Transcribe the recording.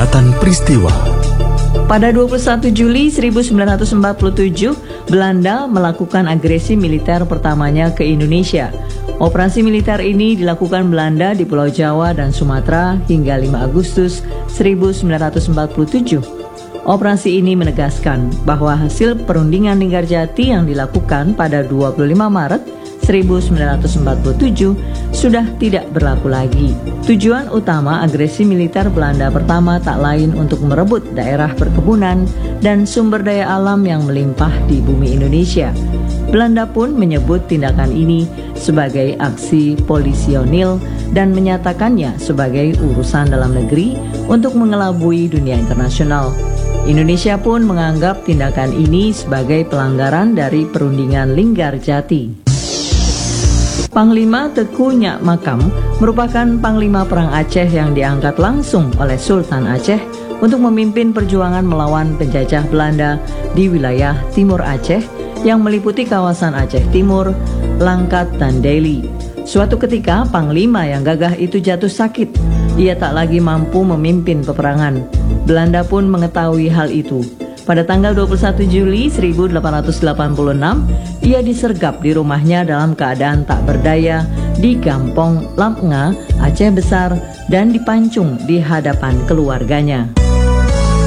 Catatan peristiwa. Pada 21 Juli 1947, Belanda melakukan agresi militer pertamanya ke Indonesia. Operasi militer ini dilakukan Belanda di Pulau Jawa dan Sumatera hingga 5 Agustus 1947. Operasi ini menegaskan bahwa hasil perundingan Linggarjati yang dilakukan pada 25 Maret 1947 sudah tidak berlaku lagi. Tujuan utama agresi militer Belanda pertama tak lain untuk merebut daerah perkebunan dan sumber daya alam yang melimpah di bumi Indonesia. Belanda pun menyebut tindakan ini sebagai aksi polisionil dan menyatakannya sebagai urusan dalam negeri untuk mengelabui dunia internasional. Indonesia pun menganggap tindakan ini sebagai pelanggaran dari perundingan Linggarjati. Panglima Teku Nyak Makam merupakan Panglima Perang Aceh yang diangkat langsung oleh Sultan Aceh untuk memimpin perjuangan melawan penjajah Belanda di wilayah Timur Aceh yang meliputi kawasan Aceh Timur, Langkat, dan Deli. Suatu ketika Panglima yang gagah itu jatuh sakit. Ia tak lagi mampu memimpin peperangan. Belanda pun mengetahui hal itu. Pada tanggal 21 Juli 1886, ia disergap di rumahnya dalam keadaan tak berdaya di Gampong Lamnga, Aceh Besar, dan dipancung di hadapan keluarganya.